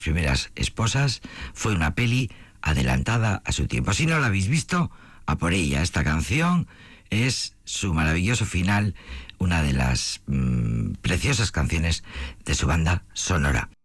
primeras esposas, fue una peli adelantada a su tiempo. Si no la habéis visto, a por ella. Esta canción es su maravilloso final, una de las preciosas canciones de su banda sonora.